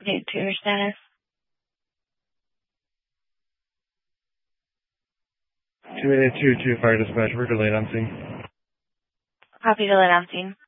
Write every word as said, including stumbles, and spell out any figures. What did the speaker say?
update to your status. two eight two two Fire Dispatch, we're delayed on scene. Copy, delayed on scene.